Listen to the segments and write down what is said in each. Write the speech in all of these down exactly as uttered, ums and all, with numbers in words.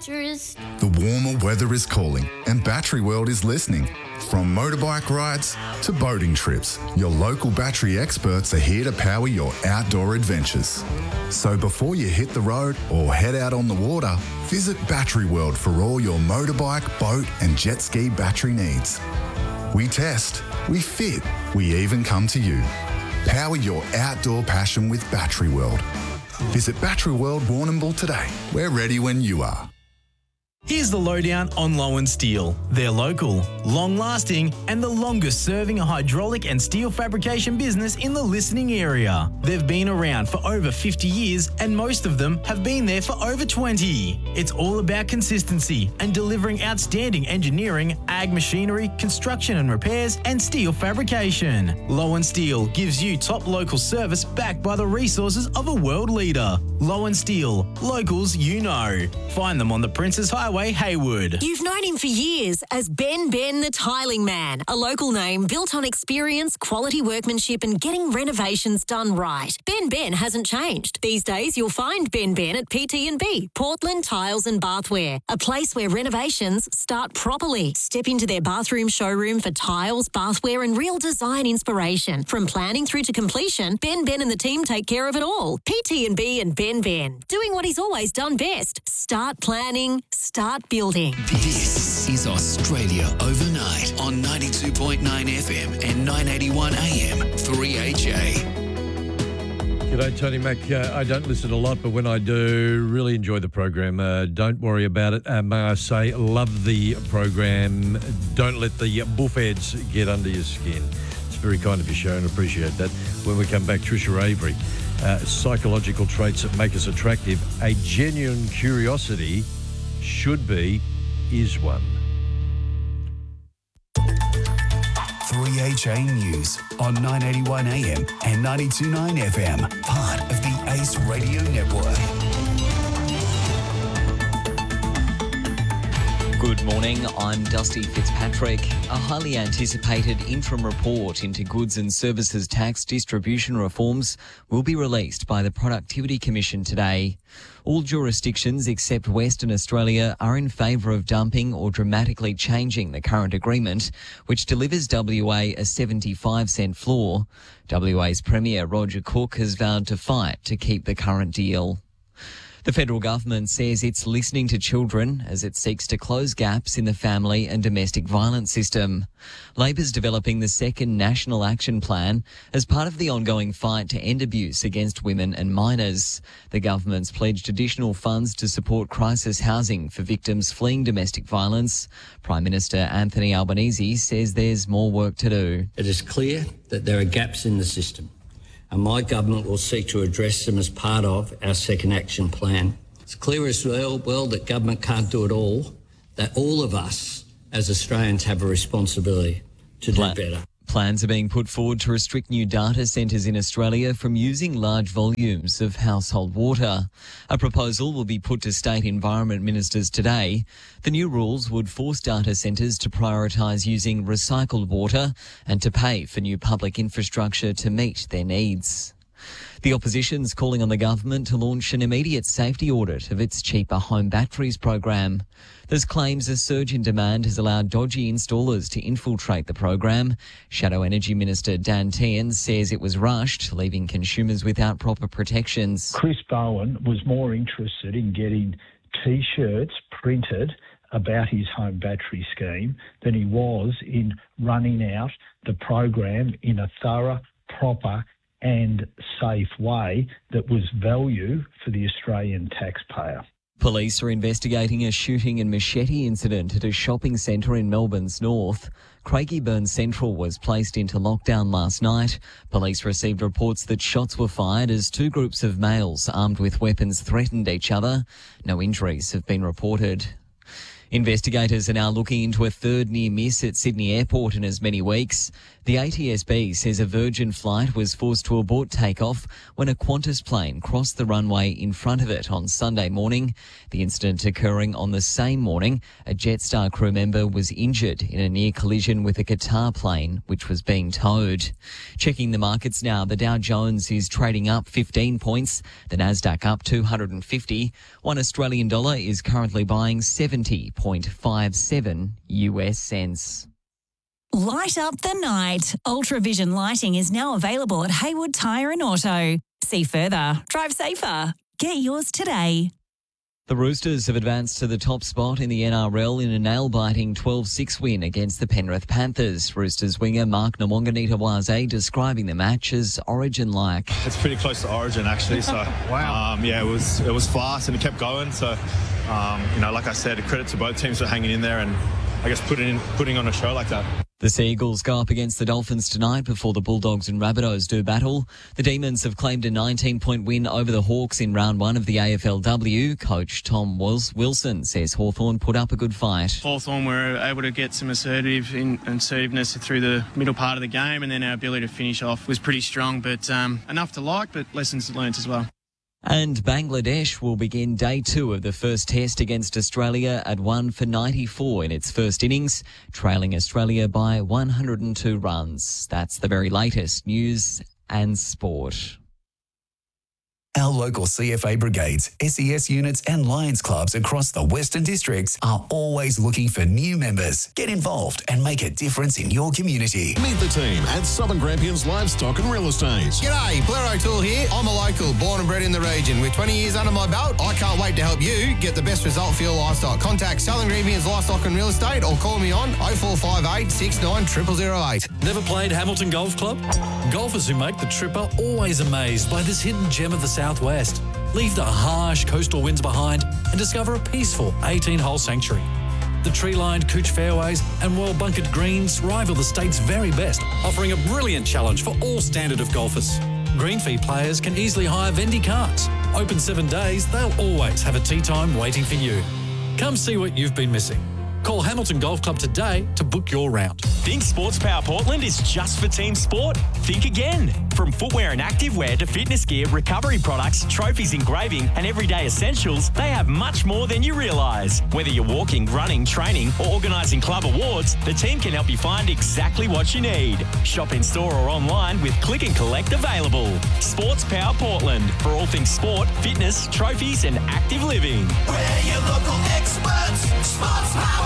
mattress. The warmer weather is calling and Battery World is listening. From motorbike rides to boating trips, your local battery experts are here to power your outdoor adventures. So before you hit the road or head out on the water, visit Battery World for all your motorbike, boat and jet ski battery needs. We test, we fit, we even come to you. Power your outdoor passion with Battery World. Visit Battery World Warrnambool today. We're ready when you are. Here's the lowdown on Lowen Steel. They're local, long-lasting, and the longest-serving hydraulic and steel fabrication business in the listening area. They've been around for over fifty years, and most of them have been there for over twenty. It's all about consistency and delivering outstanding engineering, ag machinery, construction and repairs, and steel fabrication. Lowen Steel gives you top local service backed by the resources of a world leader. Lowen Steel, locals you know. Find them on the Princes Highway, Haywood. You've known him for years as Ben Ben the Tiling Man, a local name built on experience, quality workmanship and getting renovations done right. Ben Ben hasn't changed. These days you'll find Ben Ben at P T and B, Portland Tiles and Bathware, a place where renovations start properly. Step into their bathroom showroom for tiles, bathware and real design inspiration. From planning through to completion, Ben Ben and the team take care of it all. P T and B and Ben Ben, doing what he's always done best. Start planning, start building. This is Australia Overnight on ninety-two point nine F M and nine eighty-one A M three H A. G'day, Tony Mac. Uh, I don't listen a lot, but when I do, really enjoy the program. Uh, don't worry about it. Uh, may I say, love the program. Don't let the buffheads get under your skin. It's very kind of your show and appreciate that. When we come back, Trisha Avery. Uh, psychological traits that make us attractive. A genuine curiosity should be, is one. three H A News on nine eighty-one A M and ninety-two point nine F M, part of the Ace Radio Network. Good morning, I'm Dusty Fitzpatrick. A highly anticipated interim report into goods and services tax distribution reforms will be released by the Productivity Commission today. All jurisdictions except Western Australia are in favour of dumping or dramatically changing the current agreement, which delivers W A a seventy-five cent floor. W A's Premier Roger Cook has vowed to fight to keep the current deal. The federal government says it's listening to children as it seeks to close gaps in the family and domestic violence system. Labor's developing the second National Action Plan as part of the ongoing fight to end abuse against women and minors. The government's pledged additional funds to support crisis housing for victims fleeing domestic violence. Prime Minister Anthony Albanese says there's more work to do. It is clear that there are gaps in the system, and my government will seek to address them as part of our second action plan. It's clear as well, well that government can't do it all, that all of us as Australians have a responsibility to Plan- do better. Plans are being put forward to restrict new data centres in Australia from using large volumes of household water. A proposal will be put to state environment ministers today. The new rules would force data centres to prioritise using recycled water and to pay for new public infrastructure to meet their needs. The opposition's calling on the government to launch an immediate safety audit of its cheaper home batteries program. There's claims a surge in demand has allowed dodgy installers to infiltrate the program. Shadow Energy Minister Dan Tehan says it was rushed, leaving consumers without proper protections. Chris Bowen was more interested in getting T-shirts printed about his home battery scheme than he was in running out the program in a thorough, proper and safe way that was value for the Australian taxpayer. Police are investigating a shooting and machete incident at a shopping centre in Melbourne's north. Craigieburn Central was placed into lockdown last night. Police received reports that shots were fired as two groups of males armed with weapons threatened each other. No injuries have been reported. Investigators are now looking into a third near miss at Sydney Airport in as many weeks. The A T S B says a Virgin flight was forced to abort takeoff when a Qantas plane crossed the runway in front of it on Sunday morning. The incident occurring on the same morning, a Jetstar crew member was injured in a near collision with a Qatar plane which was being towed. Checking the markets now, the Dow Jones is trading up fifteen points, the Nasdaq up two hundred fifty. One Australian dollar is currently buying seventy point five seven U S cents. Light up the night. Ultravision lighting is now available at Haywood Tyre and Auto. See further. Drive safer. Get yours today. The Roosters have advanced to the top spot in the N R L in a nail-biting twelve six win against the Penrith Panthers. Roosters winger Mark Nwanganita-Waze describing the match as Origin-like. It's pretty close to Origin, actually. So, wow. Um, yeah, it was it was fast and it kept going. So, um, you know, like I said, a credit to both teams for hanging in there and I guess putting in, putting on a show like that. The Seagulls go up against the Dolphins tonight before the Bulldogs and Rabbitohs do battle. The Demons have claimed a nineteen-point win over the Hawks in round one of the A F L W. Coach Tom Wilson says Hawthorn put up a good fight. Hawthorn were able to get some assertive in, assertiveness through the middle part of the game, and then our ability to finish off was pretty strong, but um, enough to like, but lessons learnt as well. And Bangladesh will begin day two of the first test against Australia at one for ninety-four in its first innings, trailing Australia by one hundred two runs. That's the very latest news and sport. Our local C F A brigades, S E S units and Lions clubs across the Western Districts are always looking for new members. Get involved and make a difference in your community. Meet the team at Southern Grampians Livestock and Real Estate. G'day, Blair O'Toole here. I'm a local, born and bred in the region. With twenty years under my belt, I can't wait to help you get the best result for your livestock. Contact Southern Grampians Livestock and Real Estate or call me on oh four five eight, six nine zero zero zero eight. Never played Hamilton Golf Club? Golfers who make the trip are always amazed by this hidden gem of the Southwest. Leave the harsh coastal winds behind and discover a peaceful eighteen-hole sanctuary. The tree-lined Cooch fairways and well-bunkered greens rival the state's very best, offering a brilliant challenge for all standard of golfers. Green fee players can easily hire Vendy carts. Open seven days, they'll always have a tee time waiting for you. Come see what you've been missing. Call Hamilton Golf Club today to book your round. Think Sports Power Portland is just for team sport? Think again. From footwear and activewear to fitness gear, recovery products, trophies, engraving and everyday essentials, they have much more than you realise. Whether you're walking, running, training or organising club awards, the team can help you find exactly what you need. Shop in store or online with click and collect available. Sports Power Portland for all things sport, fitness, trophies and active living. We're your local experts. Sports Power.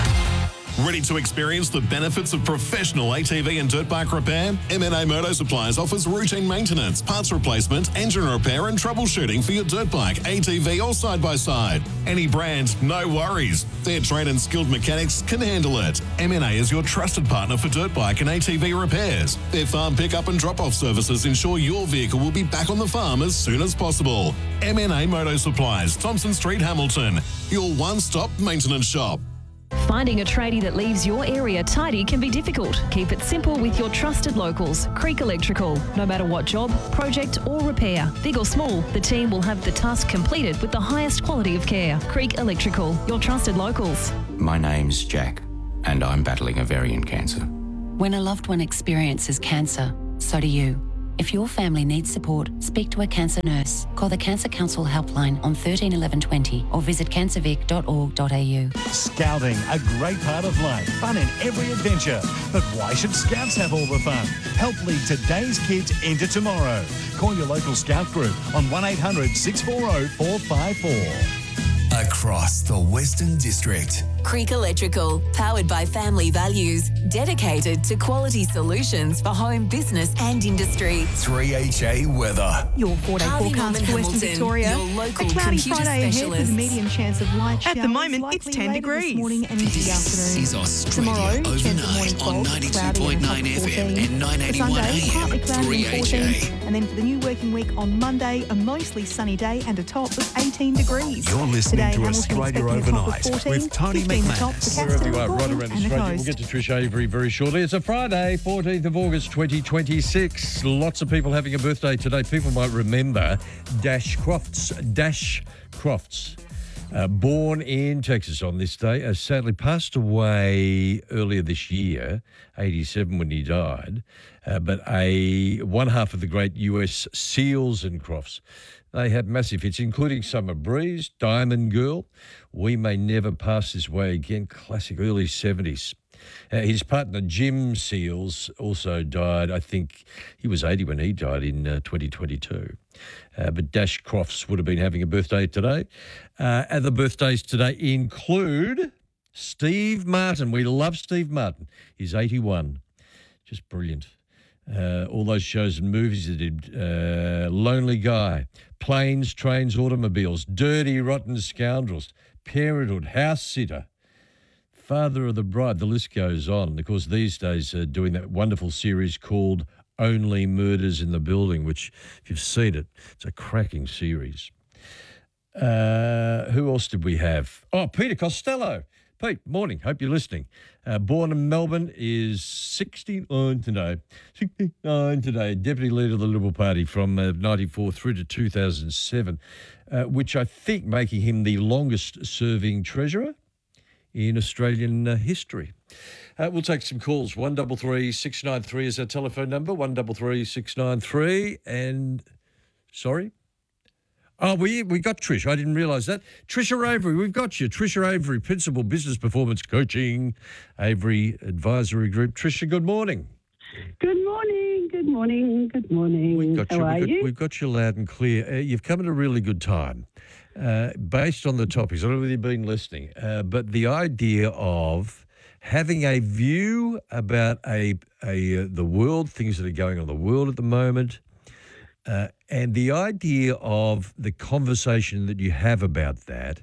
Ready to experience the benefits of professional A T V and dirt bike repair? M N A Moto Supplies offers routine maintenance, parts replacement, engine repair and troubleshooting for your dirt bike, A T V or side-by-side. Any brand, no worries. Their trained and skilled mechanics can handle it. M N A is your trusted partner for dirt bike and A T V repairs. Their farm pickup and drop-off services ensure your vehicle will be back on the farm as soon as possible. M N A Moto Supplies, Thompson Street, Hamilton. Your one-stop maintenance shop. Finding a tradie that leaves your area tidy can be difficult. Keep it simple with your trusted locals, Creek Electrical. No matter what job, project or repair, big or small, the team will have the task completed with the highest quality of care. Creek Electrical, your trusted locals. My name's Jack, and I'm battling ovarian cancer. When a loved one experiences cancer, so do you. If your family needs support, speak to a cancer nurse. Call the Cancer Council helpline on thirteen eleven twenty or visit cancer vic dot org dot a u. Scouting, a great part of life, fun in every adventure. But why should Scouts have all the fun? Help lead today's kids into tomorrow. Call your local Scout group on one eight hundred, six four zero, four five four. Across the Western District. Creek Electrical, powered by family values, dedicated to quality solutions for home, business and industry. three H A weather. Your four-day forecast for Western Victoria. Your local a cloudy computer Friday specialist. ahead with a medium chance of light showers. At the moment, it's ten degrees. This morning and into the afternoon. Is Australia Tomorrow, overnight on ninety-two point nine F M and nine eighty-one Sunday, A partly M. cloudy three and H fourteen. A. And then for the new working week on Monday, a mostly sunny day and a top of eighteen degrees. You're listening Today, to Hamilton Australia expecting a top of Overnight fourteen, with Tony fifteen the top for McManus. Castle, Wherever you are, right Gordon around and the Australia. coast. We'll get to Trish Avery very shortly. It's a Friday, fourteenth of August, twenty twenty-six. Lots of people having a birthday today. People might remember Dash Crofts. Dash Crofts. Uh, born in Texas on this day, uh, sadly passed away earlier this year, eighty-seven when he died, uh, but a one half of the great U S Seals and Crofts. They had massive hits, including Summer Breeze, Diamond Girl, We May Never Pass This Way Again, classic early seventies. Uh, his partner, Jim Seals, also died. I think he was eighty when he died in uh, twenty twenty-two. Uh, but Dash Crofts would have been having a birthday today. Uh, other birthdays today include Steve Martin. We love Steve Martin. He's eighty-one. Just brilliant. Uh, all those shows and movies he did. Uh, Lonely Guy, Planes, Trains, Automobiles, Dirty Rotten Scoundrels, Parenthood, House Sitter, Father of the Bride. The list goes on. Of course, these days uh, doing that wonderful series called Only Murders in the Building, which, if you've seen it, it's a cracking series. Uh, who else did we have? Oh, Peter Costello. Pete, morning. Hope you're listening. Uh, born in Melbourne, is sixty-nine today. sixty-nine today. Deputy leader of the Liberal Party from uh, ninety-four through to two thousand seven, uh, which I think making him the longest serving treasurer in Australian uh, history. Uh, we'll take some calls. one double three six nine three is our telephone number. one double three six nine three. And sorry. Oh, we we got Trish. I didn't realise that. Trisha Avery, we've got you. Trisha Avery, Principal Business Performance Coaching, Avery Advisory Group. Trisha, good morning. Good morning. Good morning. Good morning. We've got How you, are we've got, you? We've got you loud and clear. Uh, you've come at a really good time. Uh, based on the topics, I don't know whether you've been listening, uh, but the idea of having a view about a, a uh, the world, things that are going on in the world at the moment, uh, and the idea of the conversation that you have about that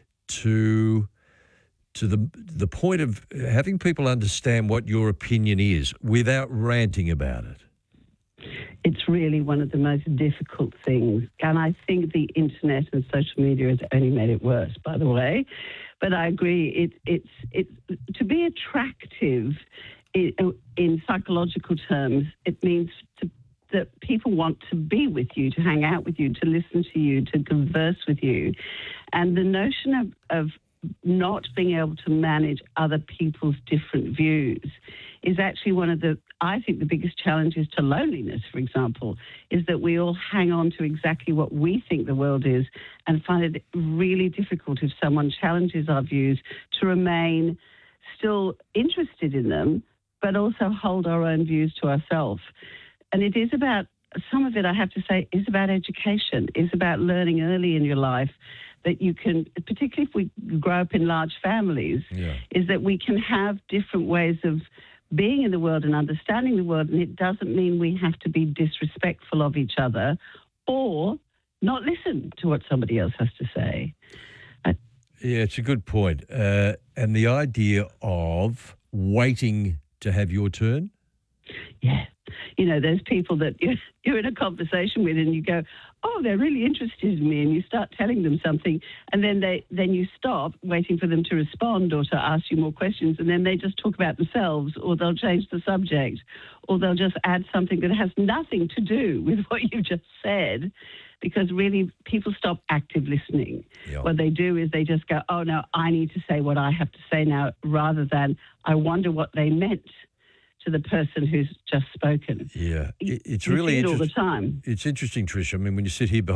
to to the the point of having people understand what your opinion is without ranting about it. It's really one of the most difficult things. And I think the internet and social media has only made it worse, by the way. But I agree, it, it's, it's, to be attractive in, in psychological terms, it means to, that people want to be with you, to hang out with you, to listen to you, to converse with you. And the notion of, of not being able to manage other people's different views is actually one of the, I think, the biggest challenges to loneliness, for example, is that we all hang on to exactly what we think the world is and find it really difficult if someone challenges our views to remain still interested in them, but also hold our own views to ourselves. And it is about, some of it, I have to say, is about education, is about learning early in your life that you can, particularly if we grow up in large families, yeah. is that we can have different ways of being in the world and understanding the world, and it doesn't mean we have to be disrespectful of each other or not listen to what somebody else has to say. I, Yeah, it's a good point. Uh, and the idea of waiting to have your turn? Yeah. You know, there's people that you're, you're in a conversation with and you go, oh, they're really interested in me, and you start telling them something, and then they then you stop waiting for them to respond or to ask you more questions, and then they just talk about themselves, or they'll change the subject, or they'll just add something that has nothing to do with what you just said, because really people stop active listening. Yeah. What they do is they just go, oh, no, I need to say what I have to say now, rather than I wonder what they meant to the person who's just spoken. Yeah, it, it's You really see it all the interest- time. It's interesting, Trish. I mean, when you sit here behind